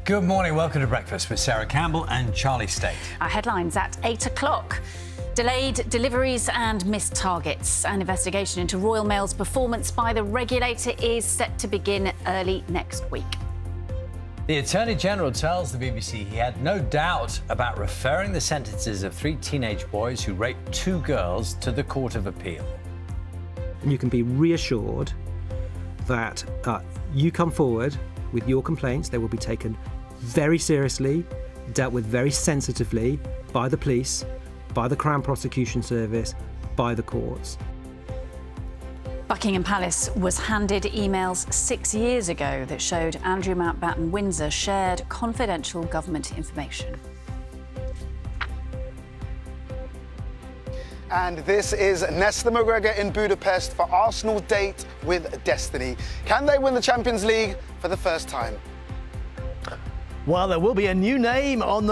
Good morning. Welcome to Breakfast with Sarah Campbell and Charlie State. Our headlines at 8 o'clock. Delayed deliveries and missed targets. An investigation into Royal Mail's performance by the regulator is set to begin early next week. The Attorney General tells the BBC he had no doubt about referring the sentences of 3 teenage boys who raped 2 girls to the Court of Appeal. And you can be reassured that you come forward with your complaints. They will be taken very seriously, dealt with very sensitively by the police, by the Crown Prosecution Service, by the courts. Buckingham Palace was handed emails 6 years ago that showed Andrew Mountbatten Windsor shared confidential government information. And this is Nesta McGregor in Budapest for Arsenal's date with destiny. Can they win the Champions League for the first time? Well, there will be a new name on the